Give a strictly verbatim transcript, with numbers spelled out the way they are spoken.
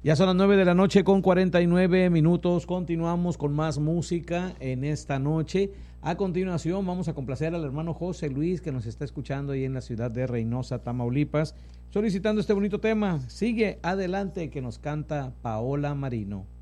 Ya son las nueve de la noche con cuarenta y nueve minutos. Continuamos con más música en esta noche. A continuación vamos a complacer al hermano José Luis, que nos está escuchando ahí en la ciudad de Reynosa, Tamaulipas, solicitando este bonito tema. Sigue adelante, que nos canta Paola Marino.